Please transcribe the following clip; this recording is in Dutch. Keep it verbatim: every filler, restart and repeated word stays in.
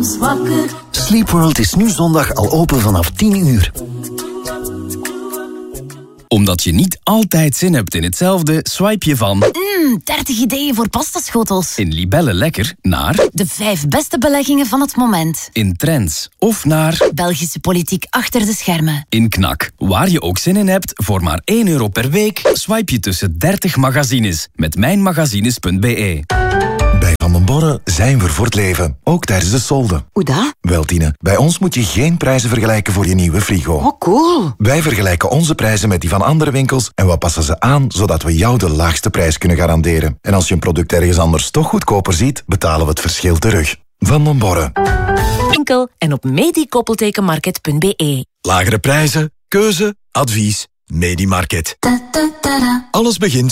soms wakker. Sleepworld is nu zondag al open vanaf tien uur. Omdat je niet altijd zin hebt in hetzelfde, swipe je van... Mmm, dertig ideeën voor pastaschotels. In Libelle Lekker naar... De vijf beste beleggingen van het moment. In Trends. Of naar... Belgische politiek achter de schermen. In Knak. Waar je ook zin in hebt, voor maar één euro per week... swipe je tussen dertig magazines. Met mijnmagazines punt be. Bij Van den Borre zijn we voor het leven. Ook tijdens de solden. Hoe dat? Wel, Tine, bij ons moet je geen prijzen vergelijken voor je nieuwe frigo. Oh, cool. Wij vergelijken onze prijzen met die van andere winkels en we passen ze aan, zodat we jou de laagste prijs kunnen garanderen. En als je een product ergens anders toch goedkoper ziet, betalen we het verschil terug. Van den Borre. Winkel en op medikoppeltekenmarket punt be. Lagere prijzen, keuze, advies, Medimarket. Alles begint